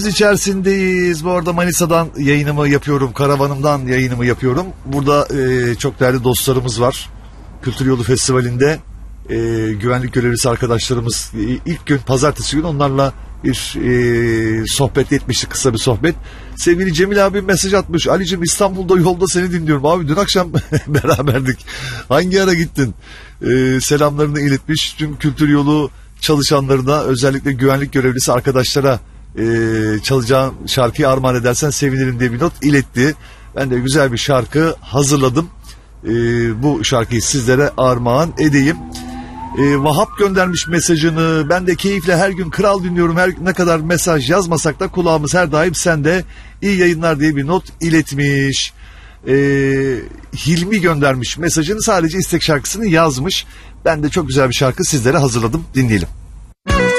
İçerisindeyiz. Bu arada Manisa'dan yayınımı yapıyorum. Karavanımdan yayınımı yapıyorum. Burada çok değerli dostlarımız var. Kültür Yolu Festivali'nde güvenlik görevlisi arkadaşlarımız ilk gün pazartesi günü onlarla bir sohbet etmiştik. Kısa bir sohbet. Sevgili Cemil abi mesaj atmış. Ali'cim İstanbul'da yolda seni dinliyorum. Abi dün akşam beraberdik. Hangi ara gittin? Selamlarını iletmiş. Tüm Kültür Yolu çalışanlarına, özellikle güvenlik görevlisi arkadaşlara çalacağım şarkıyı armağan edersen sevinirim diye bir not iletti. Ben de güzel bir şarkı hazırladım. Bu şarkıyı sizlere armağan edeyim. Vahap göndermiş mesajını. Ben de keyifle her gün kral dinliyorum. Her ne kadar mesaj yazmasak da kulağımız her daim sende. İyi yayınlar diye bir not iletmiş. Hilmi göndermiş mesajını, sadece istek şarkısını yazmış. Ben de çok güzel bir şarkı sizlere hazırladım. Dinleyelim.